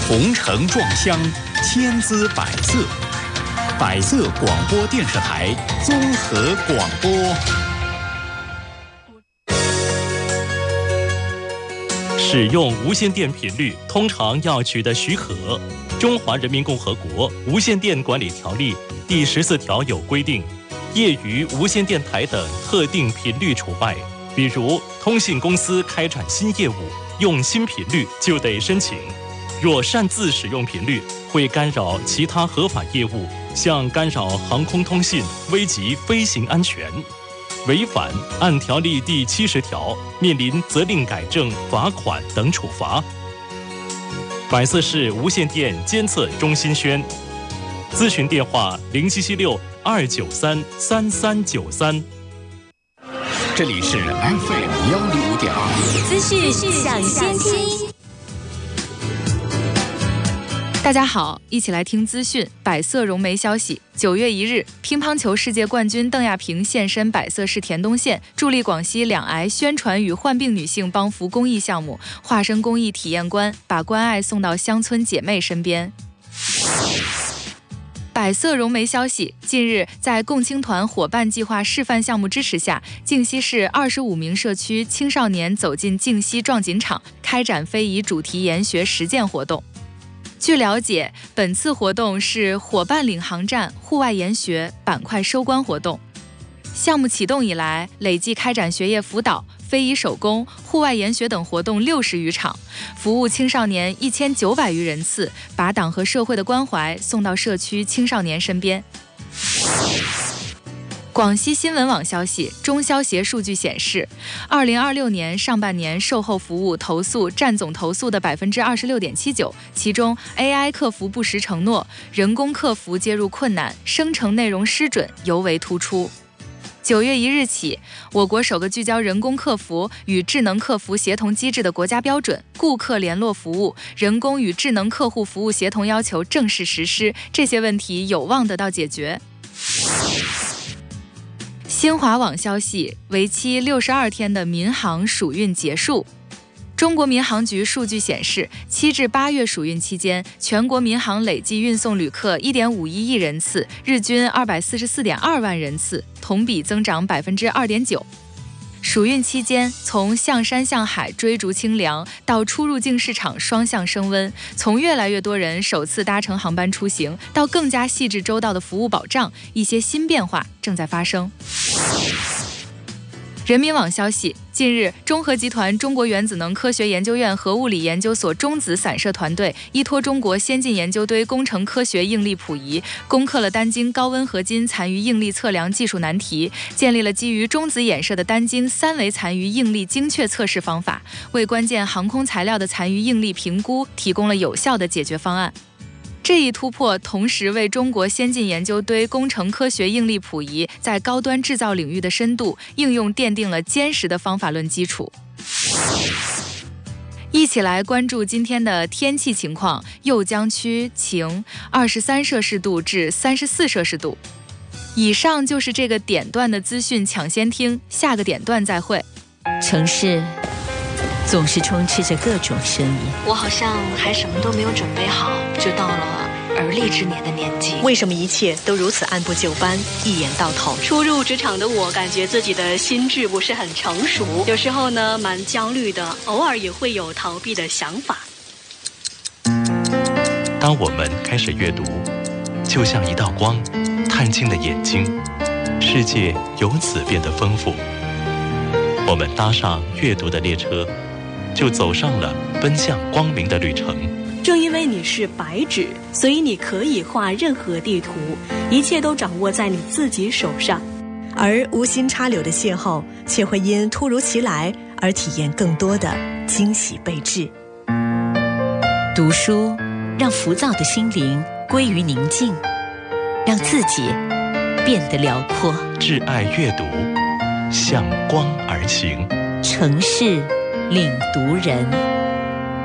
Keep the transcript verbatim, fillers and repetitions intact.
红尘撞香，千姿百色。百色广播电视台综合广播。 使用无线电频率通常要取得许可。《中华人民共和国无线电管理条例》第十四条有规定，业余无线电台等特定频率除外。比如，通信公司开展新业务，用新频率就得申请。若擅自使用频率，会干扰其他合法业务，像干扰航空通信，危及飞行安全。违反按条例第七十条，面临责令改正、罚款等处罚。百色市无线电监测中心宣，咨询电话零七七六二九三三三九三。 这里是 F M 幺零五点二， 资讯抢先听。 大家好，一起来听资讯。百色融媒消息，九月一日，乒乓球世界冠军邓亚萍现身百色市田东县，助力广西两癌宣传与患病女性帮扶公益项目，化身公益体验官，把关爱送到乡村姐妹身边。百色融媒消息，近日在共青团伙伴计划示范项目支持下，靖西市二十五名社区青少年走进靖西撞锦场，开展非遗主题研学实践活动。据了解，本次活动是伙伴领航站户外研学板块收官活动。项目启动以来，累计开展学业辅导、非遗手工、户外研学等活动六十余场，服务青少年一千九百余人次，把党和社会的关怀送到社区青少年身边。广西新闻网消息，中消协数据显示，二零二六年上半年售后服务投诉占总投诉的百分之二十六点七九，其中 A I 客服不实承诺、人工客服接入困难、生成内容失准尤为突出。九月一日起，我国首个聚焦人工客服与智能客服协同机制的国家标准《顾客联络服务人工与智能客户服务协同要求》正式实施，这些问题有望得到解决。新华网消息，为期六十二天的民航暑运结束。中国民航局数据显示，七至八月暑运期间，全国民航累计运送旅客 一点五一亿人次，日均二百四十四点二万人次，同比增长 百分之二点九。暑运期间，从向山向海追逐清凉，到出入境市场双向升温，从越来越多人首次搭乘航班出行，到更加细致周到的服务保障，一些新变化正在发生。人民网消息，近日，中核集团中国原子能科学研究院核物理研究所中子散射团队依托中国先进研究堆工程科学应力谱仪，攻克了单晶高温合金残余应力测量技术难题，建立了基于中子衍射的单晶三维残余应力精确测试方法，为关键航空材料的残余应力评估提供了有效的解决方案。这一突破同时为中国先进研究堆工程科学应力谱仪在高端制造领域的深度应用奠定了坚实的方法论基础。一起来关注今天的天气情况，右江区晴，二十三摄氏度至三十四摄氏度。以上就是这个点段的资讯抢先听，下个点段再会。 城市总是充斥着各种声音， 我好像还什么都没有准备好，就到了而立之年的年纪。 为什么一切都如此按部就班，一眼到头？ 初入职场的我，感觉自己的心智不是很成熟，有时候呢蛮焦虑的，偶尔也会有逃避的想法。 当我们开始阅读，就像一道光，探进了眼睛，世界由此变得丰富。我们搭上阅读的列车，就走上了奔向光明的旅程。 正因为你是白纸，所以你可以画任何地图，一切都掌握在你自己手上。 而无心插柳的邂逅，却会因突如其来而体验更多的惊喜备至。 读书让浮躁的心灵归于宁静，让自己变得辽阔。 挚爱阅读，向光而行。 城市领读人。